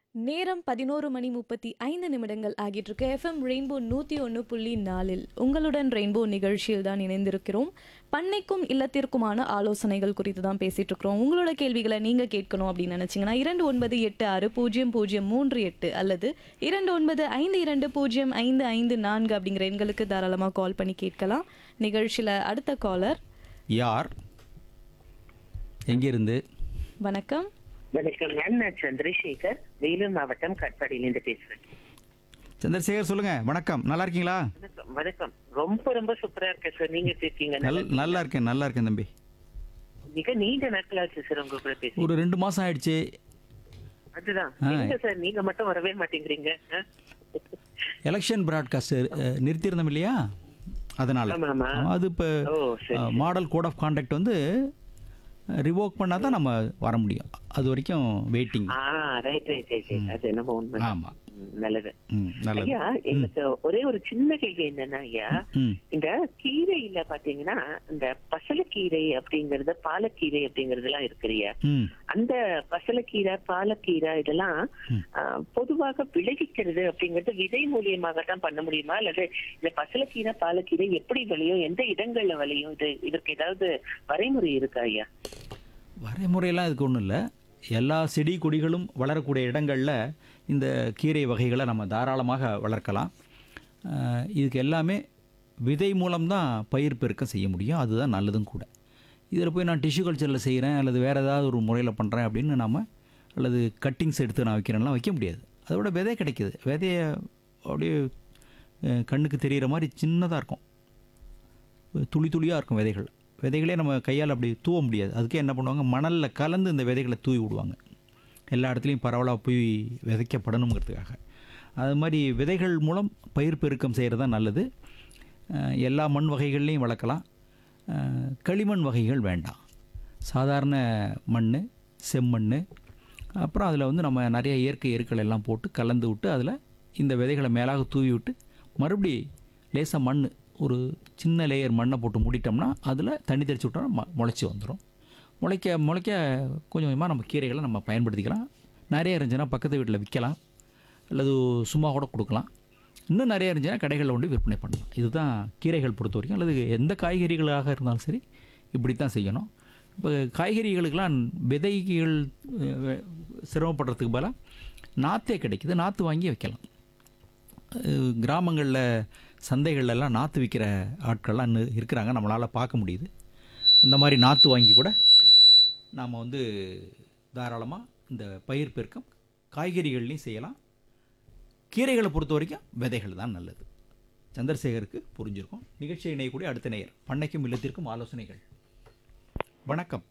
நேரம் 11:35 ஆகிட்டு இருக்கு. எஃப்எம் ரெயின்போ 101.4 உங்களுடன் ரெயின்போ நிகழ்ச்சியில் தான் இணைந்திருக்கிறோம். பண்ணைக்கும் இல்லத்திற்குமான ஆலோசனைகள் குறித்து தான் பேசிட்டு இருக்கிறோம். உங்களோட கேள்விகளை நீங்க கேட்கணும் அப்படின்னு நினைச்சீங்கன்னா 2986 அல்லது 2952055554 அப்படிங்கிற எண்களுக்கு தாராளமாக கால் பண்ணி கேட்கலாம். நிகழ்ச்சியில அடுத்த காலர் யார் எங்கிருந்து? வணக்கம். வணக்கம் மேம், நான் சந்திரசேகர், வேலூர் மாவட்டம் கட்பாடியிலிருந்து பேசுறேன். சந்திரசேகர் சொல்லுங்க. வணக்கம், நல்லா இருக்கீங்களா? வணக்கம். வணக்கம். ரொம்ப சூப்பரா இருக்கேன் சார். நீங்க எப்படி இருக்கீங்க? நல்லா இருக்கேன் தம்பி. மிக நீண்ட நாட்கள் ஆச்சு சார் உங்க கூட பேசி. ஒரு 2 மாசம் ஆயிடுச்சு. அதுதான் எங்க சார் நீங்க மட்டும் வரவே மாட்டேங்கிறீங்க? எலெக்ஷன் பிராட்காஸ்ட் நிறுத்தியிருந்தோம் இல்லையா, அதனால. அது இப்போ மாடல் கோட் ஆஃப் கான்டக்ட் வந்து ரிவோக் பண்ணாதான் நம்ம வர முடியும். அது வரைக்கும் வெயிட்டிங். அது என்னமோ உண்மை. ஆமா, நல்லது. ஐயா, எனக்கு ஒரே ஒரு சின்ன கேள்வி என்னன்னா, ஐயா இந்த கீரையில பாத்தீங்கன்னா இந்த பசலக்கீரை அப்படிங்கறது, பாலக்கீரை அப்படிங்கறது எல்லாம் இருக்குறியா, அந்த பசலக்கீரை பாலக்கீரை இதெல்லாம் பொதுவாக விளைவிக்கிறது அப்படிங்கறது விதை மூலியமாக தான் பண்ண முடியுமா, அல்லது இந்த பசலக்கீரை பாலக்கீரை எப்படி விளையும், எந்த இடங்கள்ல விளையும், இதற்கு ஏதாவது வரைமுறை இருக்கா ஐயா? வரைமுறையெல்லாம் இதுக்கு ஒன்றும் இல்லை. எல்லா செடி கொடிகளும் வளரக்கூடிய இடங்களில் இந்த கீரை வகைகளை நம்ம தாராளமாக வளர்க்கலாம். இதுக்கு எல்லாமே விதை மூலம்தான் பயிர் பெருக்கம் செய்ய முடியும். அதுதான் நல்லதும் கூட. இதில் போய் நான் டிஷ்யூ கல்ச்சரில் செய்கிறேன் அல்லது வேறு ஏதாவது ஒரு முறையில் பண்ணுறேன் அப்படின்னு நம்ம, அல்லது கட்டிங்ஸ் எடுத்து நான் வைக்கிறேன்லாம் வைக்க முடியாது. அதோட விதை கிடைக்கிது. விதையை அப்படியே கண்ணுக்கு தெரிகிற மாதிரி சின்னதாக இருக்கும், துளி துளியாக இருக்கும் விதைகளே நம்ம கையால் அப்படி தூவ முடியாது. அதுக்கே என்ன பண்ணுவாங்க, மணலில் கலந்து இந்த விதைகளை தூவி விடுவாங்க, எல்லா இடத்துலையும் பரவலாக போய் விதைக்கப்படணுங்கிறதுக்காக. அது மாதிரி விதைகள் மூலம் பயிர் பெருக்கம் செய்கிறது தான் நல்லது. எல்லா மண் வகைகள்லையும் வளர்க்கலாம். களிமண் வகைகள் வேண்டாம். சாதாரண மண், செம்மண், அப்புறம் அதில் வந்து நம்ம நிறைய இயற்கை எருக்கள் எல்லாம் போட்டு கலந்து விட்டு அதில் இந்த விதைகளை மேலாக தூவி விட்டு மறுபடி லேசாக மண், ஒரு சின்ன லேயர் மண்ணை போட்டு மூடிட்டோம்னா அதில் தண்ணி தெளிச்சு விட்டோம்னா முளைச்சி வந்துடும். முளைக்க கொஞ்சம் கொஞ்சமாக நம்ம கீரைகளை நம்ம பயன்படுத்திக்கலாம். நிறைய இருந்துச்சுன்னா பக்கத்து வீட்டில் விற்கலாம், அல்லது சும்மா கூட கொடுக்கலாம். இன்னும் நிறைய இருந்துச்சுன்னா கடைகளில் கொண்டு விற்பனை பண்ணலாம். இதுதான் கீரைகள் பொறுத்த வரைக்கும். அல்லது எந்த காய்கறிகளாக இருந்தாலும் சரி இப்படி தான் செய்யணும். இப்போ காய்கறிகளுக்கெல்லாம் விதைகள் சிரமப்படுறதுக்கு பதிலாக நாற்றே கிடைக்குது, நாற்று வாங்கி வைக்கலாம். கிராமங்களில் சந்தைகள்லாம் நாற்று விற்கிற ஆட்கள்லாம் இருக்கிறாங்க, நம்மளால் பார்க்க முடியுது. அந்த மாதிரி நாற்று வாங்கி கூட நாம் வந்து தாராளமாக இந்த பயிர் பெருக்கம் காய்கறிகள்லையும் செய்யலாம். கீரைகளை பொறுத்த வரைக்கும் விதைகள் தான் நல்லது. சந்திரசேகருக்கு புரிஞ்சிருக்கும். நிகழ்ச்சியை இணையக்கூடிய அடுத்த நேயர். பண்ணைக்கும் இல்லத்திற்கும் ஆலோசனைகள். வணக்கம்.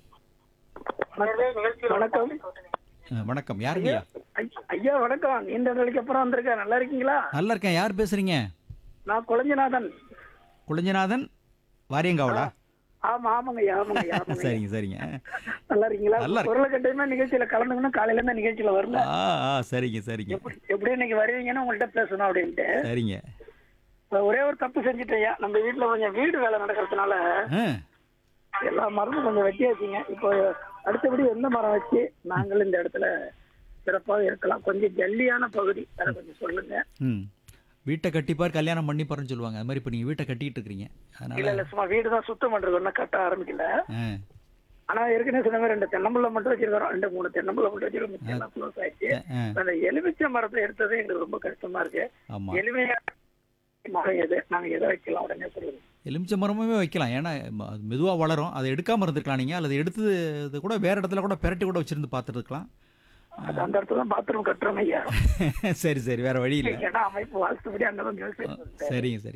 வணக்கம். வணக்கம். யாருங்க ஐயா? வணக்கம். நீண்ட நாளைக்கு அப்புறம் வந்திருக்கேன். நல்லா இருக்கீங்களா? நல்லா இருக்கேன். யார் பேசுறீங்க? நான் குளஞ்சநாதன். வாரியங்காவலா? ஆமாங்க ஐயா. சரிங்க. நல்லா இருக்கீங்களா? குரலை கண்டிப்பா நிகழ்ச்சியில கலந்துக்கணும். காலையில இருந்து நிகழ்ச்சியில வரல. சரிங்க. எப்படி இன்னைக்கு வருவீங்கன்னு உங்கள்கிட்ட பேசணும் அப்படின்ட்டு. சரிங்க. ஒரே ஒரு தப்பு செஞ்சுட்டேயா. நம்ம வீட்டுல கொஞ்சம் வீடு வேலை நடக்கிறதுனால எல்லா மரமும் கொஞ்சம் வெட்டியாச்சுங்க. இப்போ அடுத்தபடி எந்த மரம் வச்சு நாங்கள் இந்த இடத்துல சிறப்பாக இருக்கலாம்? கொஞ்சம் ஜல்லியான பகுதி, அதை கொஞ்சம் சொல்லுங்க. வீட்டை கட்டிப்பார் கல்யாணம் பண்ணி பாருன்னு சொல்லுவாங்க. அது மாதிரி இப்போ நீங்கள் வீட்டை கட்டிட்டு இருக்கிறீங்க. இல்ல சும்மா வீடு தான் சுத்தம் பண்றது, ஒன்றும் கட்ட ஆரம்பிக்கல. ஆனா ஏற்கனவே சொன்ன மாதிரி 2 தென்னம்புள்ள மட்டும் வச்சிருக்கிறோம். 2-3 தென்னம்புள்ள மட்டும் வச்சிருக்கோம். க்ளோஸ் ஆயிடுச்சு. அந்த எலுமிச்சை மரத்தை எடுத்தது எங்களுக்கு ரொம்ப கஷ்டமா இருக்கு. எளிமையா மரம் எது, நாங்க எதை வைக்கலாம் உடனே சொல்லுங்க. எலுமிச்சை மரமே வைக்கலாம். ஏன்னா மெதுவாக வளரும். அதை எடுக்காமல் இருந்துக்கலாம் நீங்கள். அல்லது எடுத்தது கூட வேறு இடத்துல கூட பெரட்டி கூட வச்சிருந்து பார்த்துருக்கலாம். அந்த இடத்துல பாத்ரூம் கட்டுறோம் ஐயா. சரி, வேற வழி இல்லை. ஏன்னா அமைப்பு வாஸ்துபடி அங்கதான். சரிங்க.